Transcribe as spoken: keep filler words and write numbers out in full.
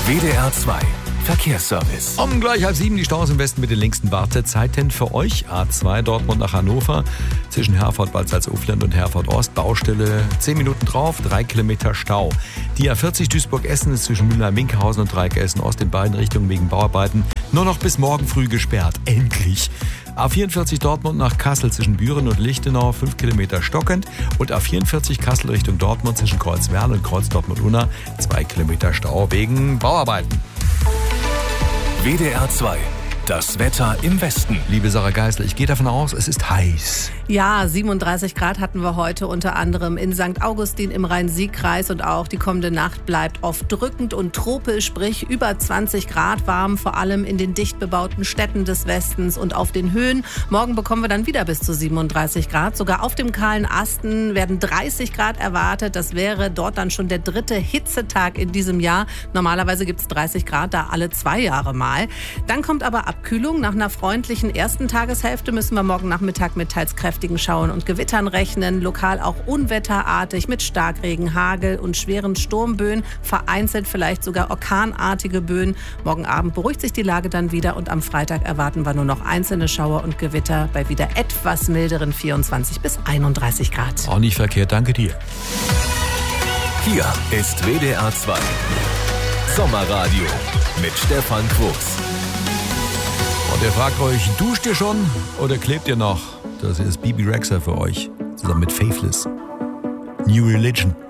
W D R zwei Verkehrsservice. Um gleich halb sieben die Staus im Westen mit den längsten Wartezeiten für euch. A zwei Dortmund nach Hannover zwischen Herford, Bad Salzuflen und Herford Ost. Baustelle zehn Minuten drauf, drei Kilometer Stau. Die A vierzig Duisburg-Essen ist zwischen Mülheim-Minkhausen und Dreieck Essen-Ost in beiden Richtungen wegen Bauarbeiten nur noch bis morgen früh gesperrt. Endlich. A vierundvierzig Dortmund nach Kassel zwischen Büren und Lichtenau fünf Kilometer stockend und A vierundvierzig Kassel Richtung Dortmund zwischen Kreuzwerl und Kreuz Dortmund-Unna zwei Kilometer Stau wegen Bauarbeiten. W D R zwei. Das Wetter im Westen. Liebe Sarah Geisler, ich gehe davon aus, es ist heiß. Ja, siebenunddreißig Grad hatten wir heute unter anderem in Sankt Augustin im Rhein-Sieg-Kreis und auch die kommende Nacht bleibt oft drückend und tropisch, sprich über zwanzig Grad warm, vor allem in den dicht bebauten Städten des Westens und auf den Höhen. Morgen bekommen wir dann wieder bis zu siebenunddreißig Grad. Sogar auf dem kahlen Asten werden dreißig Grad erwartet. Das wäre dort dann schon der dritte Hitzetag in diesem Jahr. Normalerweise gibt es dreißig Grad da alle zwei Jahre mal. Dann kommt aber Abkühlung. Nach einer freundlichen ersten Tageshälfte müssen wir morgen Nachmittag mit teils kräftigen Schauern und Gewittern rechnen. Lokal auch unwetterartig mit Starkregen, Hagel und schweren Sturmböen. Vereinzelt vielleicht sogar orkanartige Böen. Morgen Abend beruhigt sich die Lage dann wieder und am Freitag erwarten wir nur noch einzelne Schauer und Gewitter bei wieder etwas milderen vierundzwanzig bis einunddreißig Grad. Auch nicht verkehrt, danke dir. Hier ist W D R zwei Sommerradio mit Stefan Quuchs. Und ihr fragt euch, duscht ihr schon oder klebt ihr noch? Das ist Bibi Rexha für euch, zusammen mit Faithless. New Religion.